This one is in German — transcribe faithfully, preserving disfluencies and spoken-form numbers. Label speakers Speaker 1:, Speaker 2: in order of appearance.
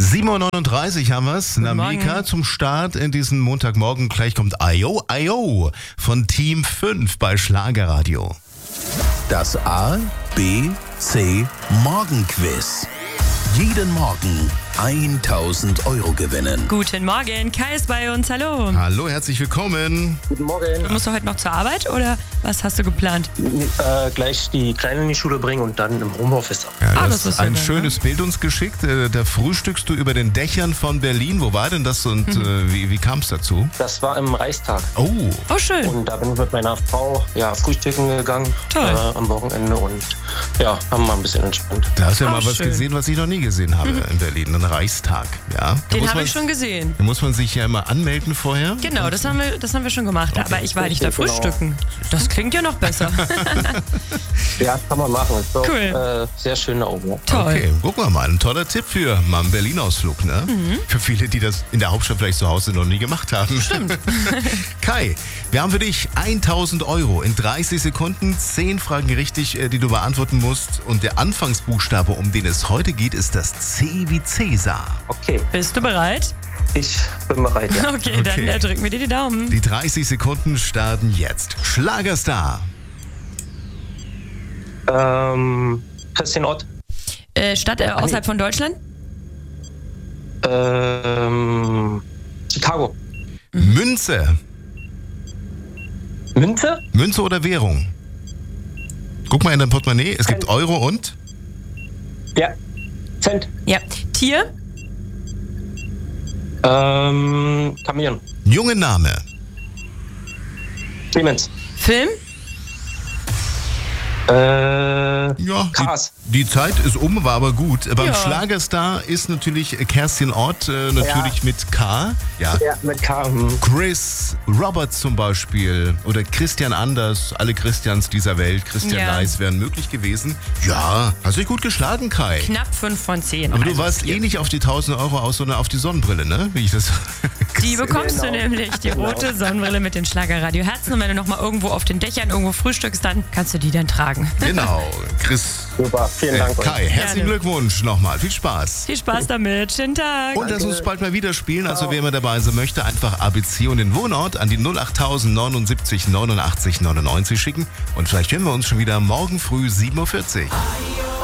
Speaker 1: sieben Uhr neununddreißig haben wir es. Namika zum Start in diesen Montagmorgen. Gleich kommt I O I O von Team fünf bei Schlagerradio.
Speaker 2: Das A, B, C Morgenquiz. Jeden Morgen tausend Euro gewinnen.
Speaker 3: Guten Morgen, Kai ist bei uns, hallo.
Speaker 1: Hallo, herzlich willkommen.
Speaker 4: Guten Morgen.
Speaker 3: Du musst du heute noch zur Arbeit oder was hast du geplant?
Speaker 4: Äh, gleich die Kleine in die Schule bringen und dann im Homeoffice.
Speaker 1: Ja,
Speaker 3: Ah,
Speaker 1: du
Speaker 3: das
Speaker 1: hast
Speaker 3: ist
Speaker 1: ein
Speaker 3: ja
Speaker 1: schönes Bild uns geschickt. Äh, Da frühstückst du über den Dächern von Berlin. Wo war denn das und äh, wie, wie kam es dazu?
Speaker 4: Das war im Reichstag.
Speaker 1: Oh,
Speaker 3: Oh, schön.
Speaker 4: Und da bin ich mit meiner Frau ja, frühstücken gegangen
Speaker 3: Toll.
Speaker 4: äh, am Wochenende und ja, haben mal ein bisschen entspannt.
Speaker 1: da hast du ja
Speaker 3: Auch
Speaker 1: mal was
Speaker 3: schön.
Speaker 1: gesehen, was ich noch nie gesehen habe in Berlin. Ein Reichstag, ja. Da
Speaker 3: Den
Speaker 1: muss
Speaker 3: habe
Speaker 1: man-
Speaker 3: ich schon gesehen.
Speaker 1: Da muss man sich ja immer anmelden vorher.
Speaker 3: Genau, das haben wir, das haben wir schon gemacht. Aber ich war nicht da
Speaker 4: Genau.
Speaker 3: frühstücken. Das klingt ja noch besser.
Speaker 4: Ja, kann man machen. Ist doch,
Speaker 3: Cool.
Speaker 4: äh, sehr schön da oben. Ja.
Speaker 3: Toll.
Speaker 1: Okay, gucken wir mal. Ein toller Tipp für mal einen Berlin-Ausflug, ne? Für viele, die das in der Hauptstadt vielleicht zu Hause noch nie gemacht haben.
Speaker 3: Stimmt.
Speaker 1: Kai, wir haben für dich tausend Euro in dreißig Sekunden, zehn Fragen richtig, äh, die du beantworten musst. Und der Anfangsbuchstabe, um den es heute geht, ist das C wie Cäsar.
Speaker 4: Okay,
Speaker 3: Bist du bereit?
Speaker 4: ich bin bereit. Ja.
Speaker 3: Okay, dann
Speaker 1: Okay.
Speaker 3: äh, drücken wir dir die Daumen.
Speaker 1: Die dreißig Sekunden starten jetzt. Schlagerstar.
Speaker 4: ähm, Christian Ott.
Speaker 3: Äh, Stadt äh, außerhalb von Deutschland?
Speaker 4: Ähm, Chicago.
Speaker 1: Münze.
Speaker 4: Münze?
Speaker 1: Münze oder Währung? Guck mal in dein Portemonnaie. Es gibt Euro und...
Speaker 4: Ja. Cent.
Speaker 3: Ja. Tier?
Speaker 4: Ähm, Chameleon.
Speaker 1: Junge Name.
Speaker 4: Clemens.
Speaker 3: Film?
Speaker 4: Äh,
Speaker 1: Ja,
Speaker 4: Cars.
Speaker 1: die, die Zeit ist um, war aber gut. Beim
Speaker 3: Ja.
Speaker 1: Schlagerstar ist natürlich Kerstin Ott, äh, natürlich
Speaker 4: Ja.
Speaker 1: mit K. Ja.
Speaker 4: Ja, mit K. hm.
Speaker 1: Chris Roberts zum Beispiel oder Christian Anders, alle Christians dieser Welt, Christian
Speaker 3: Ja.
Speaker 1: Leis wären möglich gewesen. Ja, hast dich gut geschlagen, Kai.
Speaker 3: Knapp fünf von zehn.
Speaker 1: Aber du
Speaker 3: Also
Speaker 1: warst
Speaker 3: vier.
Speaker 1: eh nicht auf die tausend Euro aus, sondern auf die Sonnenbrille, ne? Wie ich das
Speaker 3: Die bekommst
Speaker 4: Genau.
Speaker 3: du nämlich, die rote Sonnenbrille mit den Schlagerradio-Herzen. Und wenn du nochmal irgendwo auf den Dächern irgendwo frühstückst, dann kannst du die dann tragen.
Speaker 1: Genau, Chris.
Speaker 4: Super, vielen
Speaker 1: Äh,
Speaker 4: Dank euch.
Speaker 1: Kai, herzlichen
Speaker 3: Gerne.
Speaker 1: Glückwunsch nochmal. Viel Spaß.
Speaker 3: Viel Spaß damit. Schönen Tag.
Speaker 1: Und lass uns bald mal wieder spielen. Also wer immer dabei sein möchte, einfach A B C und den Wohnort an die null acht neunundsiebzig neunundachtzig neunundneunzig schicken. Und vielleicht hören wir uns schon wieder morgen früh sieben Uhr vierzig.